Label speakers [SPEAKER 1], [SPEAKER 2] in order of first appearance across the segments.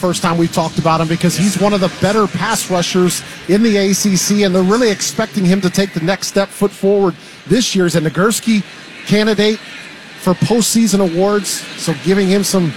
[SPEAKER 1] first time we've talked about him because he's one of the better pass rushers in the ACC, and they're really expecting him to take the next foot forward this year. He's a Nagurski candidate for postseason awards, so giving him some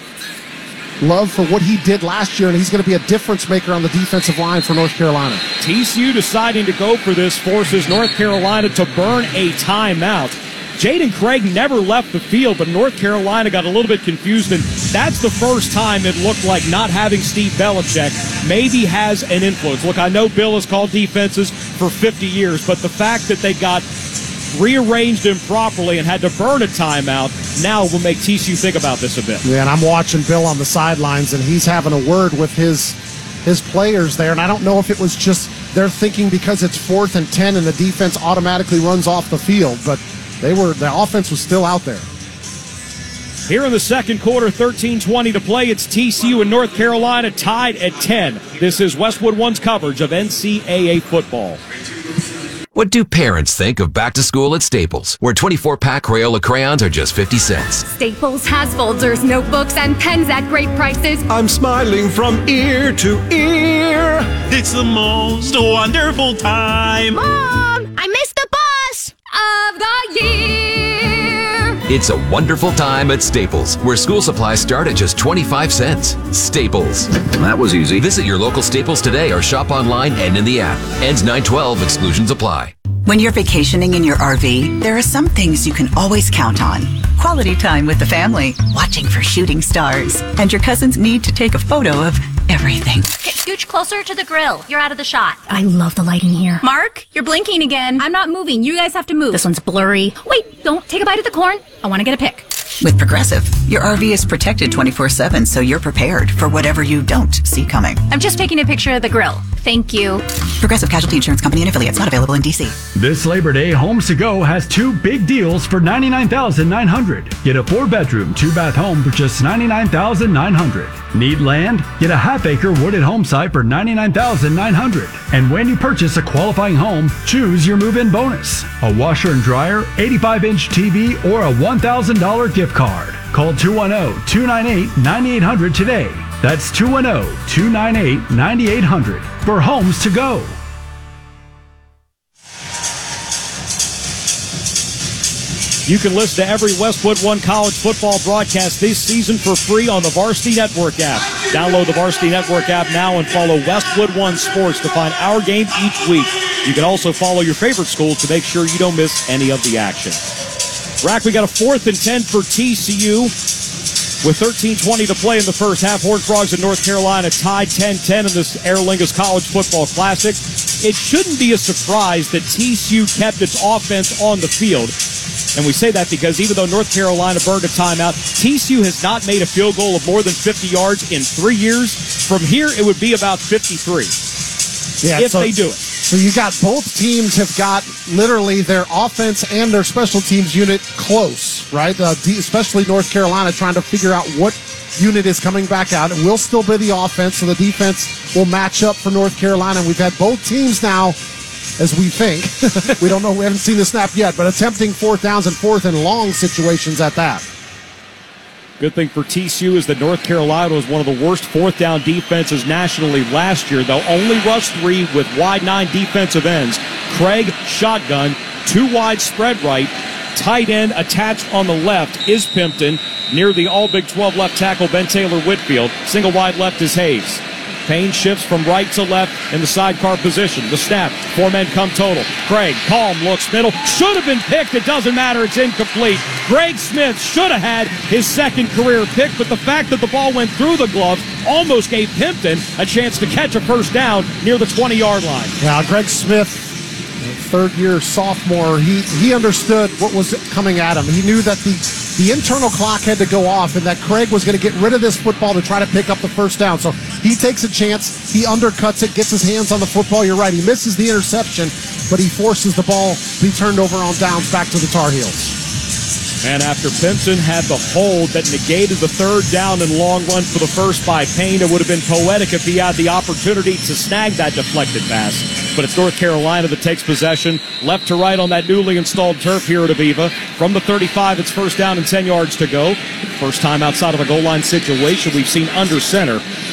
[SPEAKER 1] love for what he did last year, and he's going to be a difference maker on the defensive line for North Carolina.
[SPEAKER 2] TCU deciding to go for this forces North Carolina to burn a timeout. Jaden Craig never left the field, but North Carolina got a little bit confused, and that's the first time it looked like not having Steve Belichick maybe has an influence. Look, I know Bill has called defenses for 50 years, but the fact that they got rearranged improperly and had to burn a timeout now will make TCU think about this a bit.
[SPEAKER 1] Yeah, and I'm watching Bill on the sidelines, and he's having a word with his players there, and I don't know if it was just they're thinking because it's 4th and 10 and the defense automatically runs off the field, but the offense was still out there.
[SPEAKER 2] Here in the second quarter, 13:20 to play. It's TCU and North Carolina tied at 10. This is Westwood One's coverage of NCAA football.
[SPEAKER 3] What do parents think of back to school at Staples, where 24-pack Crayola crayons are just 50 cents?
[SPEAKER 4] Staples has folders, notebooks, and pens at great prices.
[SPEAKER 5] I'm smiling from ear to ear.
[SPEAKER 6] It's the most wonderful time.
[SPEAKER 4] Mom, I missed the bus of the year.
[SPEAKER 3] It's a wonderful time at Staples, where school supplies start at just 25 cents. Staples.
[SPEAKER 5] That was easy.
[SPEAKER 3] Visit your local Staples today or shop online and in the app. Ends 9/12. Exclusions apply.
[SPEAKER 7] When you're vacationing in your RV, there are some things you can always count on. Quality time with the family, watching for shooting stars, and your cousin's need to take a photo of everything.
[SPEAKER 8] Okay, scooch closer to the grill. You're out of the shot.
[SPEAKER 4] I love the lighting here.
[SPEAKER 8] Mark, you're blinking again.
[SPEAKER 4] I'm not moving. You guys have to move.
[SPEAKER 8] This one's blurry.
[SPEAKER 4] Wait, don't take a bite of the corn. I want to get a pic.
[SPEAKER 7] With Progressive, your RV is protected 24/7, so you're prepared for whatever you don't see coming.
[SPEAKER 8] I'm just taking a picture of the grill. Thank you.
[SPEAKER 7] Progressive Casualty Insurance Company and affiliates, not available in D.C.
[SPEAKER 9] This Labor Day, Homes to Go has 2 big deals for $99,900. Get a 4-bedroom, 2-bath home for just $99,900. Need land? Get a half-acre wooded home site for $99,900. And when you purchase a qualifying home, choose your move-in bonus: a washer and dryer, 85-inch TV, or a $1,000 gift card. Call 210-298-9800 today. That's 210-298-9800 for Homes to Go.
[SPEAKER 2] You can listen to every Westwood One college football broadcast this season for free on the Varsity Network app. Download the Varsity Network app now and follow Westwood One Sports to find our games each week. You can also follow your favorite schools to make sure you don't miss any of the action. Rack, we got a 4th and 10 for TCU. With 13:20 to play in the first half, Horned Frogs in North Carolina tied 10-10 in this Aer Lingus College Football Classic. It shouldn't be a surprise that TCU kept its offense on the field. And we say that because even though North Carolina burned a timeout, TCU has not made a field goal of more than 50 yards in 3 years. From here, it would be about 53 if they do it.
[SPEAKER 1] So you got both teams have got literally their offense and their special teams unit close, right? Especially North Carolina trying to figure out what unit is coming back out. It will still be the offense, so the defense will match up for North Carolina. We've had both teams now, as we think. We don't know. We haven't seen the snap yet, but attempting 4th downs and 4th and long situations at that.
[SPEAKER 2] Good thing for TCU is that North Carolina was one of the worst 4th down defenses nationally last year. They'll only rush 3 with wide 9 defensive ends. Craig, shotgun, 2 wide spread right. Tight end attached on the left is Pimpton. Near the All-Big 12 left tackle, Ben Taylor Whitfield. Single wide left is Hayes. Payne shifts from right to left in the sidecar position. The snap, 4 men come total. Craig, calm, looks middle. Should have been picked. It doesn't matter. It's incomplete. Greg Smith should have had his second career pick, but the fact that the ball went through the gloves almost gave Pimpton a chance to catch a first down near the 20-yard line.
[SPEAKER 1] Yeah, Greg Smith, third-year sophomore, he understood what was coming at him. He knew that the internal clock had to go off and that Craig was going to get rid of this football to try to pick up the first down. So he takes a chance, he undercuts it, gets his hands on the football. You're right, he misses the interception, but he forces the ball to be turned over on downs back to the Tar Heels.
[SPEAKER 2] And after Pimpton had the hold that negated the 3rd down and long run for the first by Payne, it would have been poetic if he had the opportunity to snag that deflected pass. But it's North Carolina that takes possession, left to right on that newly installed turf here at Aviva. From the 35, it's 1st down and 10 yards to go. First time outside of a goal line situation we've seen under center